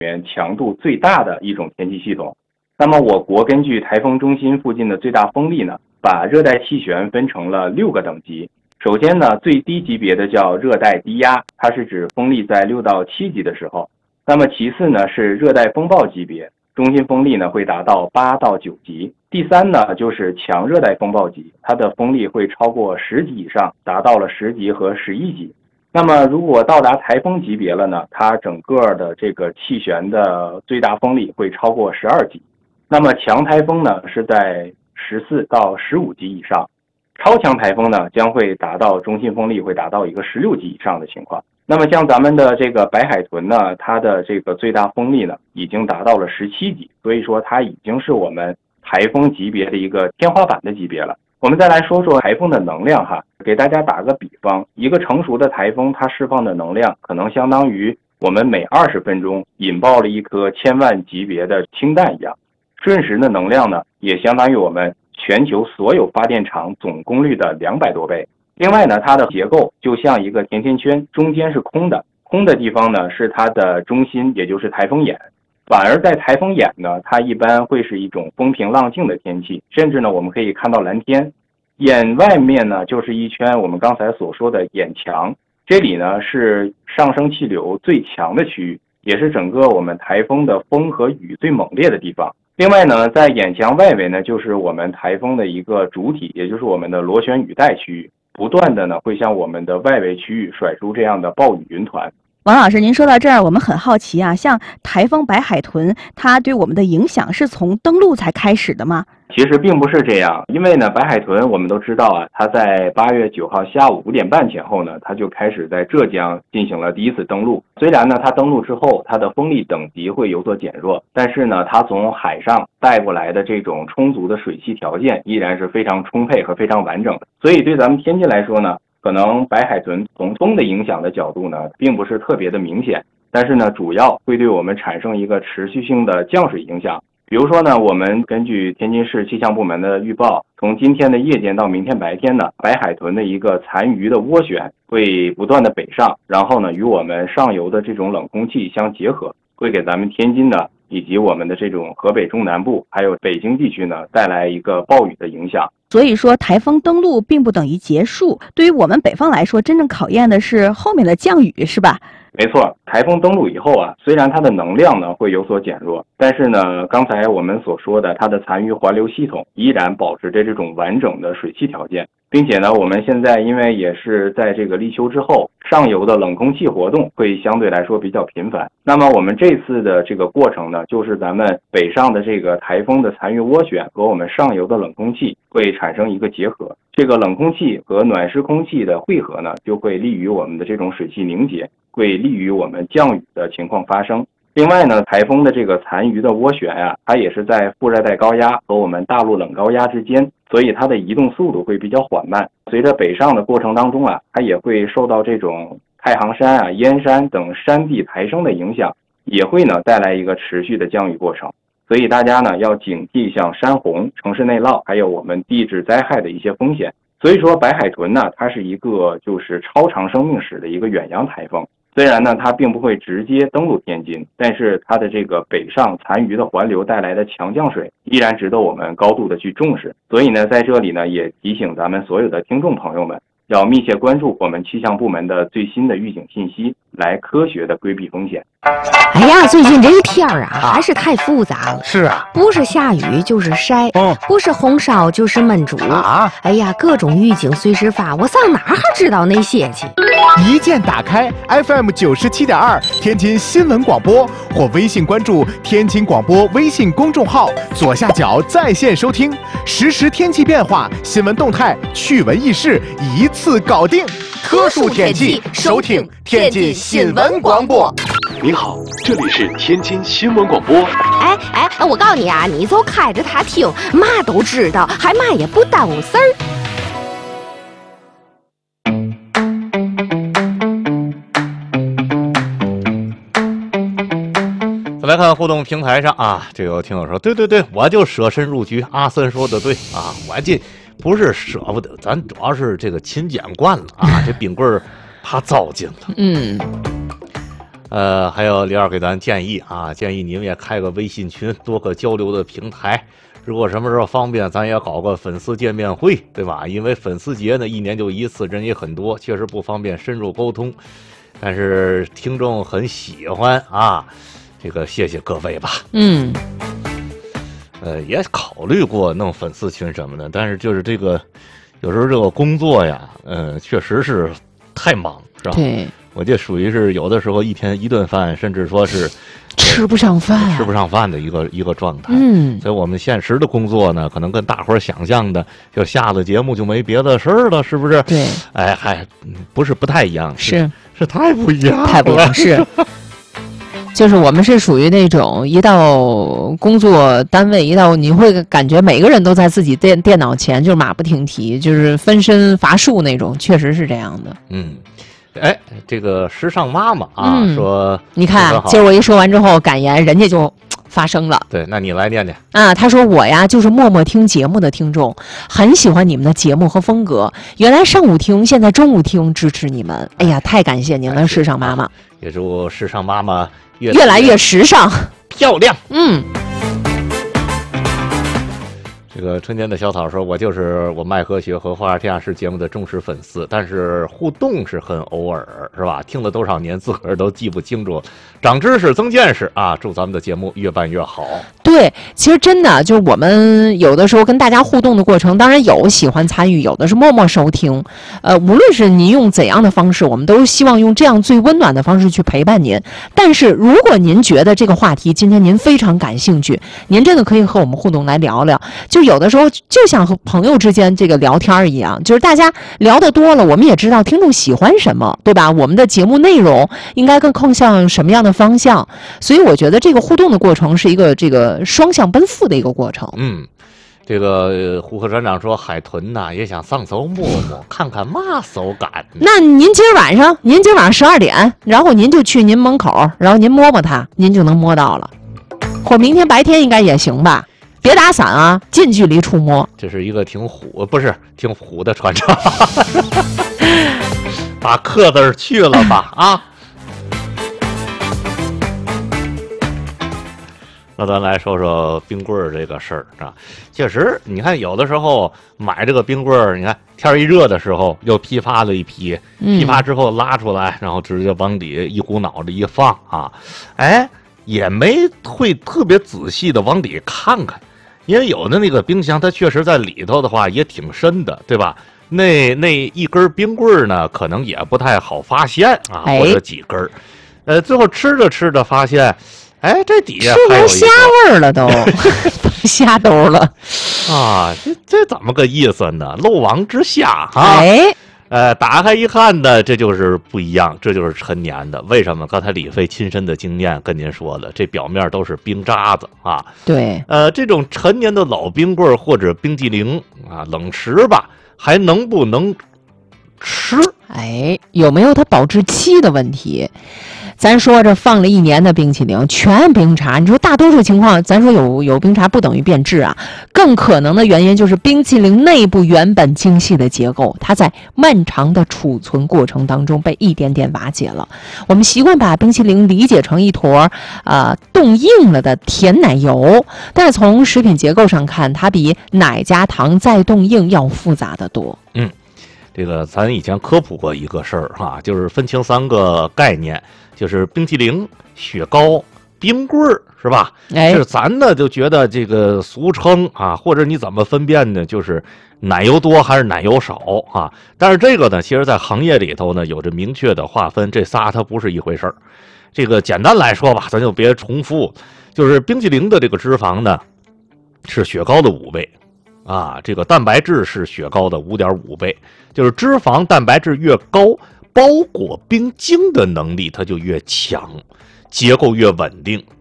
强度最大的一种天气系统。那么我国根据台风中心附近的最大风力呢，把热带气旋分成了6个等级。首先呢，最低级别的叫热带低压，它是指风力在6到7级的时候。那么其次呢是热带风暴级别，中心风力呢会达到8到9级。第三呢就是强热带风暴级，它的风力会超过10级以上，达到了10级和11级。那么如果到达台风级别了呢，它整个的这个气旋的最大风力会超过12级。那么强台风呢是在14到15级以上，超强台风呢将会达到中心风力会达到一个16级以上的情况。那么像咱们的这个白海豚呢，它的这个最大风力呢已经达到了17级，所以说它已经是我们台风级别的一个天花板的级别了。我们再来说说台风的能量哈，给大家打个比方，一个成熟的台风它释放的能量可能相当于我们每20分钟引爆了一颗1000万级别的氢弹一样。瞬时的能量呢，也相当于我们全球所有发电厂总功率的200多倍。另外呢，它的结构就像一个甜甜圈，中间是空的，空的地方呢是它的中心，也就是台风眼。反而在台风眼呢，它一般会是一种风平浪静的天气，甚至呢我们可以看到蓝天。眼外面呢就是一圈我们刚才所说的眼墙，这里呢是上升气流最强的区域，也是整个我们台风的风和雨最猛烈的地方。另外呢，在眼墙外围呢，就是我们台风的一个主体，也就是我们的螺旋雨带区域，不断的呢会向我们的外围区域甩出这样的暴雨云团。 王老师，您说到这儿，我们很好奇啊，像台风白海豚，它对我们的影响是从登陆才开始的吗？ 其实并不是这样，因为呢，白海豚我们都知道啊，它在8月9号下午5点半前后呢，它就开始在浙江进行了第一次登陆。虽然呢，它登陆之后，它的风力等级会有所减弱，但是呢，它从海上带过来的这种充足的水汽条件依然是非常充沛和非常完整的。所以对咱们天津来说呢，可能白海豚从风的影响的角度呢，并不是特别的明显，但是呢，主要会对我们产生一个持续性的降水影响。比如说呢，我们根据天津市气象部门的预报，从今天的夜间到明天白天呢，白海豚的一个残余的涡旋会不断的北上，然后呢，与我们上游的这种冷空气相结合，会给咱们天津的以及我们的这种河北中南部还有北京地区呢带来一个暴雨的影响。 所以说台风登陆并不等于结束，对于我们北方来说，真正考验的是后面的降雨，是吧？ 没错，台风登陆以后啊，虽然它的能量呢会有所减弱，但是呢，刚才我们所说的它的残余环流系统依然保持着这种完整的水汽条件，并且呢，我们现在因为也是在这个立秋之后，上游的冷空气活动会相对来说比较频繁。那么我们这次的这个过程呢，就是咱们北上的这个台风的残余涡旋和我们上游的冷空气会产生一个结合，这个冷空气和暖湿空气的汇合呢，就会利于我们的这种水汽凝结，会利于我们降雨的情况发生。另外呢，台风的这个残余的涡旋啊，它也是在副热带高压和我们大陆冷高压之间，所以它的移动速度会比较缓慢。随着北上的过程当中啊，它也会受到这种太行山啊、燕山等山地抬升的影响，也会呢带来一个持续的降雨过程。所以大家呢要警惕像山洪、城市内涝，还有我们地质灾害的一些风险。所以说白海豚呢，它是一个就是超长生命史的一个远洋台风。虽然呢它并不会直接登陆天津，但是它的这个北上残余的环流带来的强降水依然值得我们高度的去重视。所以呢在这里呢也提醒咱们所有的听众朋友们，要密切关注我们气象部门的最新的预警信息，来科学的规避风险。 哎呀，最近这个天儿啊，还是太复杂了。 是啊， 不是下雨就是晒，不是红烧就是焖煮啊。 哎呀，各种预警随时发，我上哪儿知道那些去？ 一键打开 FM 97.2天津新闻广播，或微信关注天津广播微信公众号，左下角在线收听，实时天气变化、新闻动态、趣闻轶事一次搞定。特殊天气，收听天津新闻广播。 您好，这里是天津新闻广播。 哎，我告诉你啊，你就开着它听，嘛都知道，还嘛也不耽误事儿。 再来看互动平台上啊，这有听友说，对，我就舍身入局，阿森说的对啊，我这不是舍不得，咱主要是这个勤俭惯了啊，这冰棍儿怕糟践了。 还有李二给咱建议啊，建议你们也开个微信群，多个交流的平台。如果什么时候方便，咱也搞个粉丝见面会，对吧？因为粉丝节呢1年就一次，人也很多，确实不方便深入沟通。但是听众很喜欢啊，这个谢谢各位吧。也考虑过弄粉丝群什么的，但是就是这个有时候这个工作呀，确实是太忙，是吧？ 对， 我这属于是有的时候一天1顿饭，甚至说是吃不上饭， 吃不上饭的一个状态。所以我们现实的工作呢，可能跟大伙儿想象的，就下了节目就没别的事儿了，是不是？ 对， 哎，还不太一样， 是太不一样了， 太不一样，是。就是我们是属于那种一到工作单位，你会感觉每个人都在自己电脑前，就是马不停蹄，就是分身乏术那种，确实是这样的。 哎，这个时尚妈妈啊，说你看，今儿我一说完之后，感言人家就发声了。 对，那你来念念啊。他说我呀，就是默默听节目的听众，很喜欢你们的节目和风格。原来上午听，现在中午听，支持你们。哎呀，太感谢您了，时尚妈妈。 也祝时尚妈妈越来越时尚、 漂亮。这个春天的小草说，我就是我麦科学和花儿天下事节目的忠实粉丝，但是互动是很偶尔，是吧？听了多少年，自个儿都记不清楚。长知识，增见识啊！祝咱们的节目越办越好。 对，其实真的就是我们有的时候跟大家互动的过程，当然有喜欢参与，有的是默默收听。无论是您用怎样的方式，我们都希望用这样最温暖的方式去陪伴您。但是如果您觉得这个话题今天您非常感兴趣，您真的可以和我们互动来聊聊。就有的时候就像和朋友之间这个聊天一样，就是大家聊得多了，我们也知道听众喜欢什么，对吧？我们的节目内容应该更向什么样的方向？所以我觉得这个互动的过程是一个这个双向奔赴的一个过程。 这个胡科船长说，海豚呐也想上手摸摸，看看嘛手感。 那您今儿晚上12点，然后您就去您门口，然后您摸摸它，您就能摸到了。或明天白天应该也行吧？别打伞啊，近距离触摸。 这是一个挺虎的船长，把克字去了吧啊！那咱来说说冰棍儿这个事儿啊，确实，你看有的时候买这个冰棍儿，你看天一热的时候又批发了一批，批发之后拉出来，然后直接往底一股脑的一放啊，哎，也没会特别仔细的往底看看。因为有的那个冰箱，它确实在里头的话也挺深的，对吧？那一根冰棍呢，可能也不太好发现啊，或者几根。最后吃着发现，哎，这底下还有一个虾味儿了都，虾兜了啊！这怎么个意思呢？漏网之虾啊！打开一看呢，这就是不一样，这就是陈年的。为什么？刚才李飞亲身的经验跟您说了，这表面都是冰渣子啊。 对， 这种陈年的老冰棍或者冰激凌啊，冷食吧，还能不能吃？ 哎，有没有它保质期的问题？咱说这放了1年的冰淇淋全冰碴，你说大多数情况咱说有冰碴不等于变质啊，更可能的原因就是冰淇淋内部原本精细的结构，它在漫长的储存过程当中被一点点瓦解了。我们习惯把冰淇淋理解成一坨冻硬了的甜奶油，但是从食品结构上看，它比奶加糖再冻硬要复杂得多。 这个咱以前科普过一个事儿哈，就是分清3个概念，就是冰淇淋、雪糕、冰棍儿，是吧？就是咱呢就觉得这个俗称啊，或者你怎么分辨呢？就是奶油多还是奶油少啊？但是这个呢，其实在行业里头呢有着明确的划分，这仨它不是一回事儿。这个简单来说吧，咱就别重复，就是冰淇淋的这个脂肪呢是雪糕的5倍。这个蛋白质是雪糕的5.5倍，就是脂肪蛋白质越高，包裹冰晶的能力它就越强，结构越稳定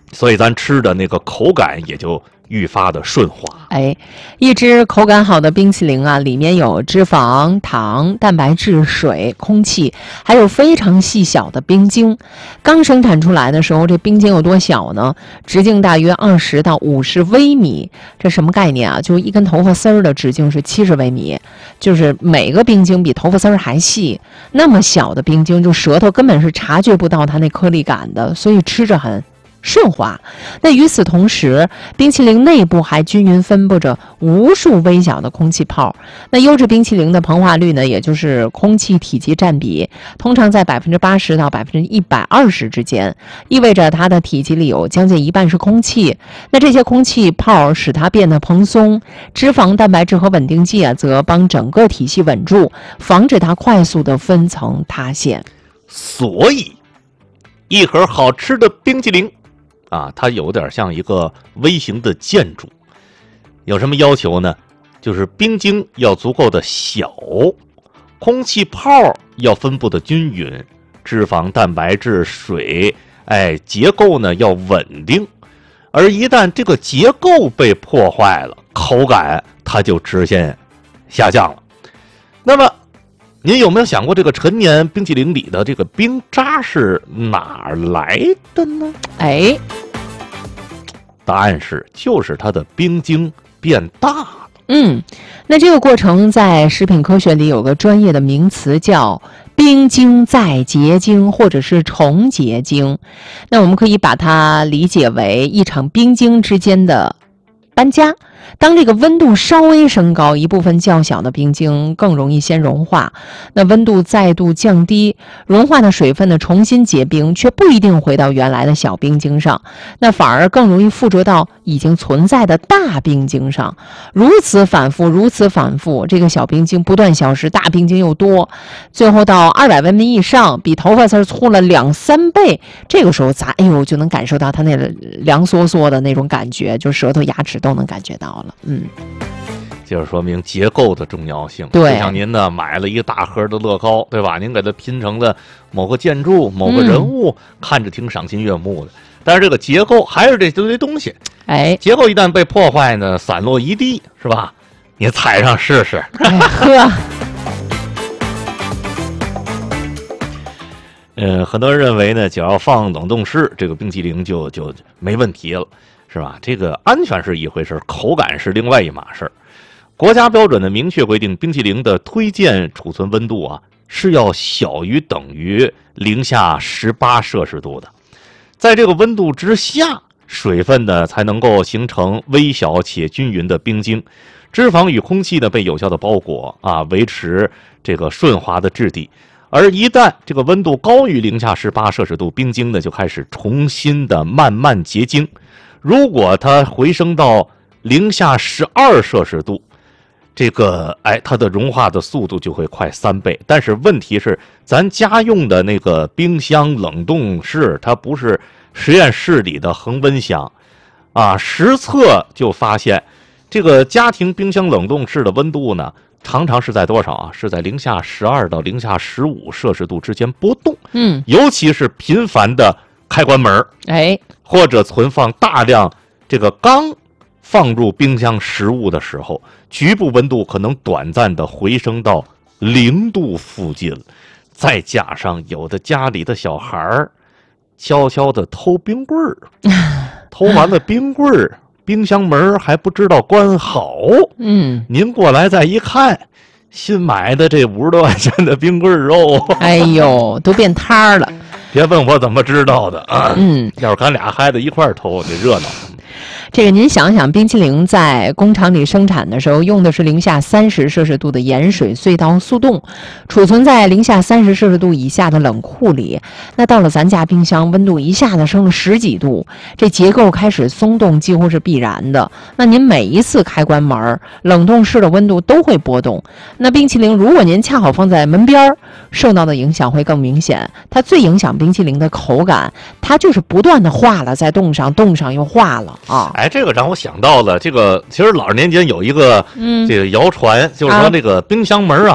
所以咱吃的那个口感也就愈发的顺滑。 一只口感好的冰淇淋啊，里面有脂肪、糖、蛋白质、水、空气，还有非常细小的冰晶。刚生产出来的时候，这冰晶有多小呢？直径大约20到50微米。这什么概念啊？就一根头发丝儿的直径是70微米，就是每个冰晶比头发丝儿还细。那么小的冰晶，就舌头根本是察觉不到它那颗粒感的，所以吃着很顺滑。那与此同时，冰淇淋内部还均匀分布着无数微小的空气泡。那优质冰淇淋的膨化率呢，也就是空气体积占比，通常在80%到120%之间，意味着它的体积里有将近一半是空气。那这些空气泡使它变得蓬松，脂肪、蛋白质和稳定剂啊，则帮整个体系稳住，防止它快速的分层塌陷。 所以，一盒好吃的冰淇淋啊，它有点像一个微型的建筑。有什么要求呢？就是冰晶要足够的小，空气泡要分布的均匀，脂肪、蛋白质、水，结构呢要稳定。而一旦这个结构被破坏了，口感它就直线下降了。那么您有没有想过，这个陈年冰淇淋里的这个冰渣是哪儿来的呢？答案是，就是它的冰晶变大了。 那这个过程在食品科学里有个专业的名词叫冰晶再结晶或者是重结晶。那我们可以把它理解为一场冰晶之间的搬家。当这个温度稍微升高，一部分较小的冰晶更容易先融化，那温度再度降低，融化的水分呢重新结冰，却不一定回到原来的小冰晶上，那反而更容易附着到已经存在的大冰晶上。如此反复，这个小冰晶不断消失，大冰晶又多，最后到200微米以上，比头发丝粗了2-3倍。这个时候咱就能感受到它那凉飕飕的那种感觉，就舌头牙齿都能感觉到了。 就是说明结构的重要性。 对， 就像您呢买了一个大盒的乐高，对吧？您给它拼成了某个建筑、某个人物，看着挺赏心悦目的。但是这个结构还是这堆东西，结构一旦被破坏呢，散落一地，是吧？你踩上试试。很多人认为呢，只要放冷冻室，这个冰淇淋就没问题了，是吧？这个安全是一回事，口感是另外一码事。国家标准呢明确规定，冰淇淋的推荐储存温度啊是要小于等于-18摄氏度的。在这个温度之下，水分呢才能够形成微小且均匀的冰晶，脂肪与空气呢被有效的包裹啊，维持这个顺滑的质地。而一旦这个温度高于-18摄氏度，冰晶呢就开始重新的慢慢结晶。如果它回升到-12摄氏度，这个它的融化的速度就会快3倍。但是问题是，咱家用的那个冰箱冷冻室，它不是实验室里的恒温箱啊。实测就发现，这个家庭冰箱冷冻室的温度呢，常常是在多少啊？是在-12到-15摄氏度之间波动。尤其是频繁的开关门，或者存放大量这个刚放入冰箱食物的时候，局部温度可能短暂的回升到0度附近。再加上有的家里的小孩儿悄悄的偷冰棍儿，偷完了冰棍儿，冰箱门还不知道关好。您过来再一看，新买的这50多块钱的冰棍肉， 都变摊儿了。 别问我怎么知道的啊！要是咱俩孩子一块儿偷，这热闹。 这个您想想，冰淇淋在工厂里生产的时候，用的是-30摄氏度的盐水隧道速冻，储存在-30摄氏度以下的冷库里。那到了咱家冰箱，温度一下子升了10几度，这结构开始松动几乎是必然的。那您每一次开关门，冷冻室的温度都会波动。那冰淇淋如果您恰好放在门边，受到的影响会更明显。它最影响冰淇淋的口感，它就是不断的化了再冻上，冻上又化了啊。 这个让我想到了这个，其实老年间有一个这个谣传，就是说这个冰箱门啊，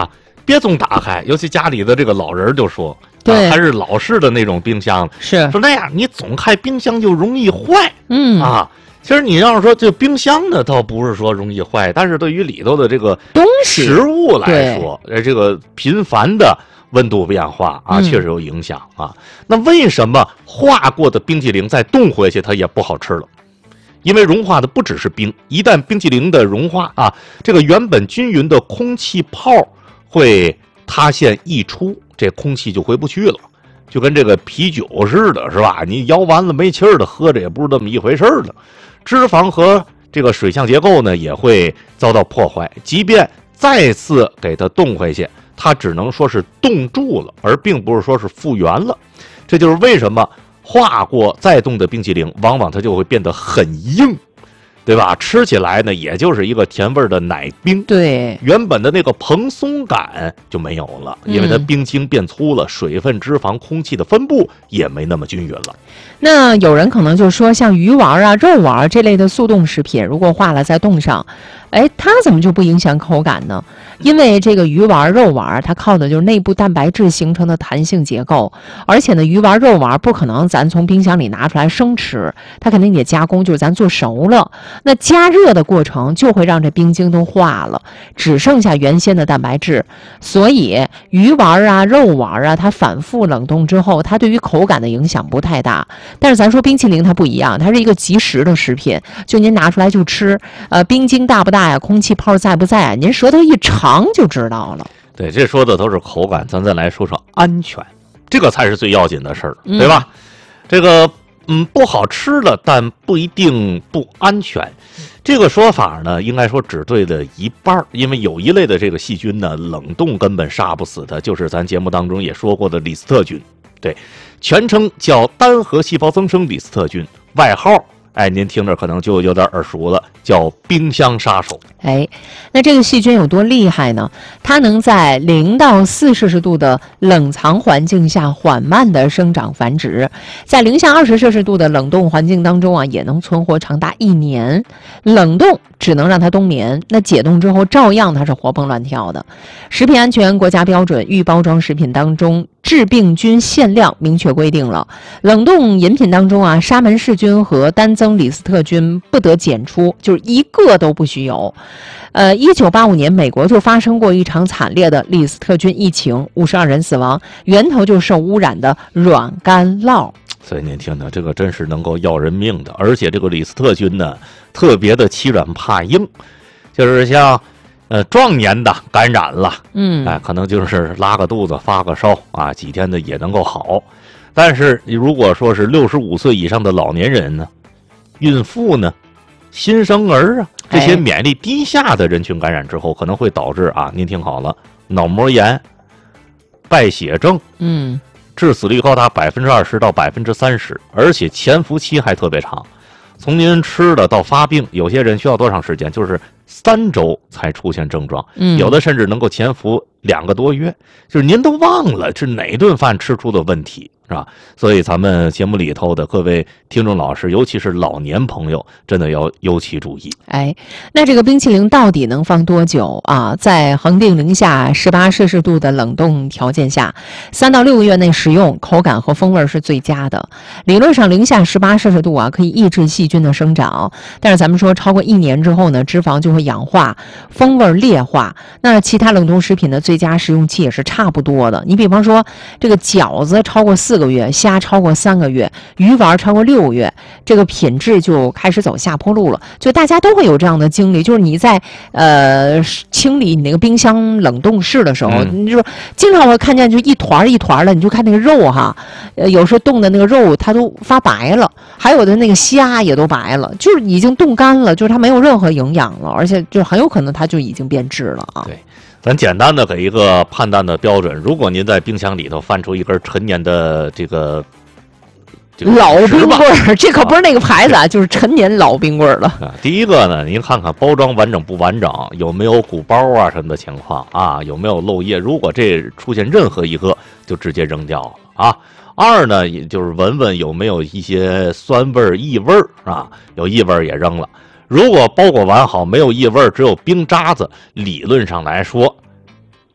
别总打开，尤其家里的这个老人就说， 对， 还是老式的那种冰箱， 是说那样你总开冰箱就容易坏， 啊。 其实你要是说这冰箱呢，倒不是说容易坏，但是对于里头的这个东西食物来说，这个频繁的温度变化啊，确实有影响啊。那为什么化过的冰淇淋再冻回去它也不好吃了？因为融化的不只是冰，一旦冰淇淋的融化啊，这个原本均匀的空气泡会塌陷溢出，这空气就回不去了。就跟这个啤酒似的，是吧？你摇完了没气儿的，喝着也不是这么一回事儿了。脂肪和这个水相结构呢也会遭到破坏，即便再次给它冻回去，它只能说是冻住了，而并不是说是复原了。这就是为什么化过再冻的冰淇淋，往往它就会变得很硬，对吧？吃起来呢，也就是一个甜味的奶冰， 对， 原本的那个蓬松感就没有了，因为它冰晶变粗了，水分、脂肪、空气的分布也没那么均匀了。 那有人可能就说，像鱼丸啊、肉丸这类的速冻食品，如果化了再冻上，它怎么就不影响口感呢？因为这个鱼丸、肉丸，它靠的就是内部蛋白质形成的弹性结构，而且呢，鱼丸、肉丸不可能咱从冰箱里拿出来生吃，它肯定得加工，就是咱做熟了。那加热的过程就会让这冰晶都化了，只剩下原先的蛋白质。所以鱼丸啊、肉丸啊，它反复冷冻之后，它对于口感的影响不太大。但是咱说冰淇淋它不一样，它是一个即食的食品，就您拿出来就吃，冰晶大不大呀，空气泡在不在啊，您舌头一尝就知道了。 对，这说的都是口感，咱再来说说安全，这个才是最要紧的事儿，对吧？这个不好吃了，但不一定不安全。这个说法呢，应该说只对了一半，因为有一类的这个细菌呢，冷冻根本杀不死它，就是咱节目当中也说过的李斯特菌。对，全称叫单核细胞增生李斯特菌，外号您听着可能就有点耳熟了，叫冰箱杀手。 那这个细菌有多厉害呢？它能在0到4摄氏度的冷藏环境下缓慢的生长繁殖，在0下20摄氏度的冷冻环境当中啊，也能存活长达1年。冷冻只能让它冬眠，那解冻之后照样它是活蹦乱跳的。食品安全国家标准预包装食品当中致病菌限量明确规定了，冷冻饮品当中啊，沙门氏菌和单增李斯特菌不得检出，就是一个都不许有。1985年美国就发生过一场惨烈的李斯特菌疫情，52人死亡，源头就是受污染的软干酪。 所以您听听，这个真是能够要人命的，而且这个李斯特菌呢，特别的欺软怕硬，就是像壮年的感染了，可能就是拉个肚子发个烧啊，几天的也能够好。但是如果说是65岁以上的老年人呢，孕妇呢，新生儿啊，这些免疫力低下的人群感染之后，可能会导致您听好了，脑膜炎、败血症，致死率高达20%到30%，而且潜伏期还特别长。从您吃的到发病，有些人需要多长时间？就是3周才出现症状，有的甚至能够潜伏2个多月，就是您都忘了是哪顿饭吃出的问题，是吧？所以咱们节目里头的各位听众老师，尤其是老年朋友，真的要尤其注意。 那这个冰淇淋到底能放多久啊？在恒定0下18摄氏度的冷冻条件下，3到6个月内食用，口感和风味是最佳的。理论上0下18摄氏度啊，可以抑制细菌的生长，但是咱们说超过1年之后呢，脂肪就会氧化，风味劣化。那其他冷冻食品的最佳食用期也是差不多的。你比方说这个饺子超过4个月，虾超过3个月，鱼丸超过6个月，这个品质就开始走下坡路了。就大家都会有这样的经历，就是你在清理你那个冰箱冷冻室的时候，你就经常会看见就一团一团的，你就看那个肉哈，有时候冻的那个肉它都发白了，还有的那个虾也都白了，就是已经冻干了，就是它没有任何营养了，而且就很有可能它就已经变质了啊。 对，咱简单的给一个判断的标准，如果您在冰箱里头翻出一根陈年的这个老冰棍儿，这可不是那个牌子啊，就是陈年老冰棍儿了。 第一个呢，您看看包装完整不完整，有没有鼓包啊什么的情况啊，有没有漏液，如果这出现任何一个，就直接扔掉了啊。2呢，也就是闻闻有没有一些酸味异味啊，有异味也扔了。如果包裹完好没有异味，只有冰渣子，理论上来说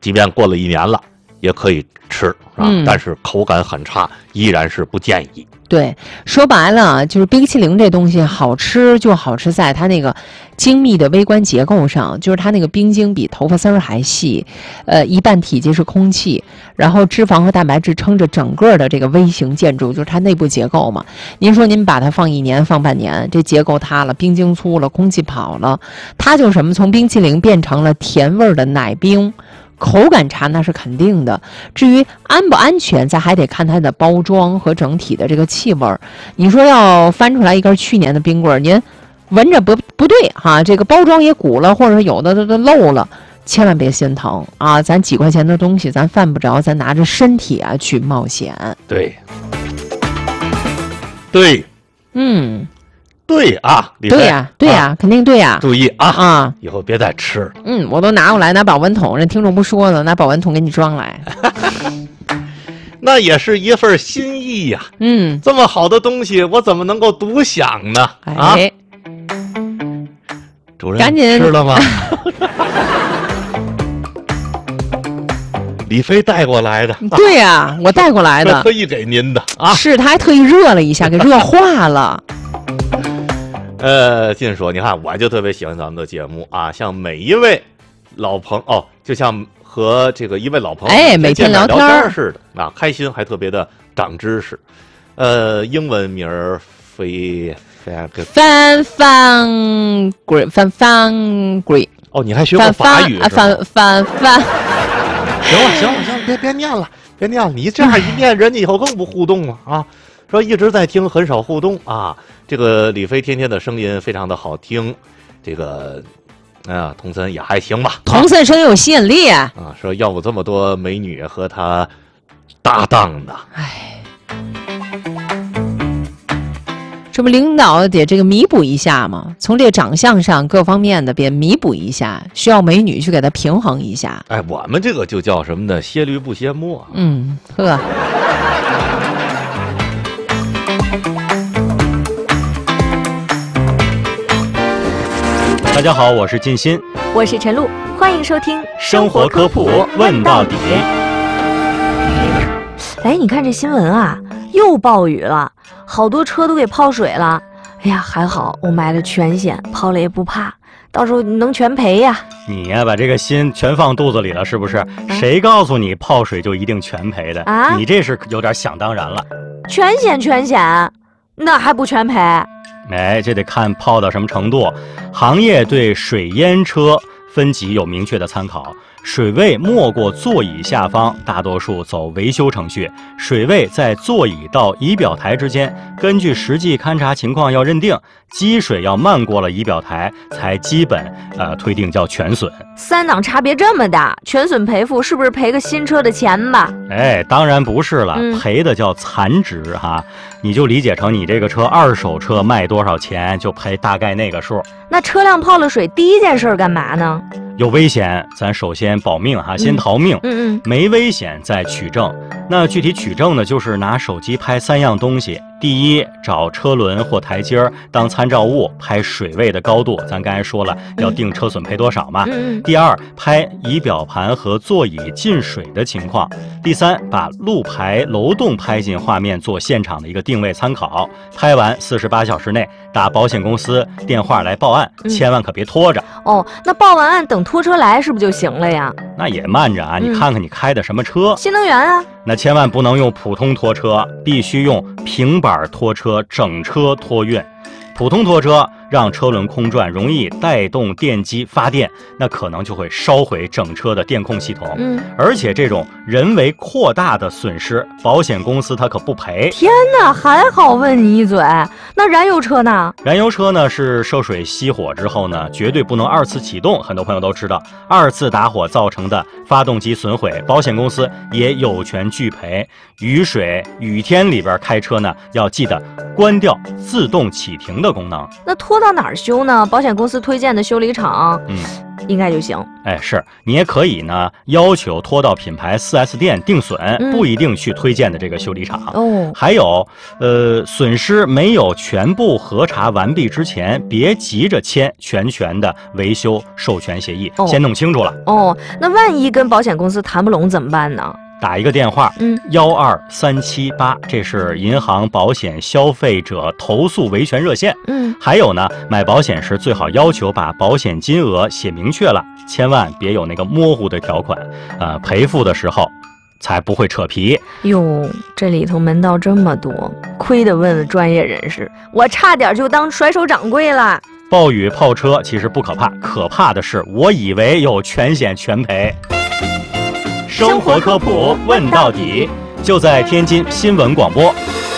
即便过了1年了，也可以吃啊，但是口感很差，依然是不建议。 对，说白了就是冰淇淋这东西好吃就好吃在它那个精密的微观结构上，就是它那个冰晶比头发丝儿还细，一半体积是空气，然后脂肪和蛋白质撑着整个的这个微型建筑，就是它内部结构嘛。您说您把它放1年放半年，这结构塌了，冰晶粗了，空气跑了，它就什么从冰淇淋变成了甜味的奶冰。口感差那是肯定的，至于安不安全，咱还得看它的包装和整体的这个气味。你说要翻出来一根去年的冰棍，您闻着不对哈，这个包装也鼓了，或者有的都漏了，千万别心疼啊！咱几块钱的东西咱犯不着，咱拿着身体啊去冒险。 对，对啊， 对呀，对呀，肯定对呀。 注意啊，以后别再吃了。 我都拿过来，拿保温桶，人听众不说了，拿保温桶给你装来。 那也是一份心意呀。这么好的东西，我怎么能够独享呢？主任， 赶紧吃了吗？李飞带过来的。 对呀，我带过来的， 特意给您的啊。 是，他还特意热了一下，给热化了。 尽说，你看，我就特别喜欢咱们的节目啊，像每一位老朋友，就像和这个一位老朋友每天聊天似的啊，开心还特别的长知识。英文名儿翻 great 哦，你还学过法语？ 翻。 行了，别念了，你这样一念，人家以后更不互动了啊。说一直在听，很少互动啊。这个李飞天天的声音非常的好听，这个童森也还行吧。 童森声音有吸引力啊。 说要不这么多美女和他搭档的， 这不领导得这个弥补一下吗？从这长相上各方面的别弥补一下，需要美女去给他平衡一下。 我们这个就叫什么呢？歇驴不歇磨。 呵。 大家好，我是靳鑫， 我是陈露，欢迎收听生活科普问到底。 你看这新闻啊，又暴雨了，好多车都给泡水了。哎呀，还好我买了全险，泡了也不怕，到时候能全赔呀。 你呀，把这个心全放肚子里了，是不是？谁告诉你泡水就一定全赔的？你这是有点想当然了。 全险，那还不全赔？ 这得看泡到什么程度。行业对水淹车分级有明确的参考，水位没过座椅下方，大多数走维修程序；水位在座椅到仪表台之间，根据实际勘察情况要认定。积水要漫过了仪表台，才基本推定叫全损。 3档差别这么大，全损赔付是不是赔个新车的钱吧？ 当然不是了，赔的叫残值哈。你就理解成你这个车二手车卖多少钱，就赔大概那个数。 那车辆泡了水，第一件事干嘛呢？ 有危险，咱首先保命哈，先逃命。没危险再取证。那具体取证呢，就是拿手机拍3样东西。第一，找车轮或台阶当参照物，拍水位的高度，咱刚才说了要定车损赔多少嘛。第二，拍仪表盘和座椅进水的情况。第三，把路牌楼栋拍进画面，做现场的一个定位参考。拍完48小时内打保险公司电话来报案，千万可别拖着。 那报完案等拖车来是不是就行了呀？ 那也慢着啊，你看看你开的什么车？ 新能源啊。 那千万不能用普通拖车，必须用平板拖车整车托运。普通拖车让车轮空转，容易带动电机发电，那可能就会烧毁整车的电控系统。而且这种人为扩大的损失，保险公司它可不赔。 天哪，还好问你一嘴。那燃油车呢？ 燃油车呢是涉水熄火之后呢，绝对不能2次启动。很多朋友都知道，2次打火造成的发动机损毁，保险公司也有权拒赔。雨水、雨天里边开车呢，要记得关掉自动启停的功能。 那拖到到哪儿修呢？保险公司推荐的修理厂，应该就行。 哎，是你也可以呢，要求拖到品牌 4S 店定损，不一定去推荐的这个修理厂。还有，损失没有全部核查完毕之前，别急着签全权的维修授权协议，先弄清楚了。 那万一跟保险公司谈不拢怎么办呢？ 打一个电话，12378，这是银行保险消费者投诉维权热线。还有呢，买保险时最好要求把保险金额写明确了，千万别有那个模糊的条款，赔付的时候才不会扯皮。 哟，这里头门道这么多，亏得问了专业人士，我差点就当甩手掌柜了。 暴雨泡车其实不可怕，可怕的是我以为有全险全赔。生活科普问到底，就在天津新闻广播。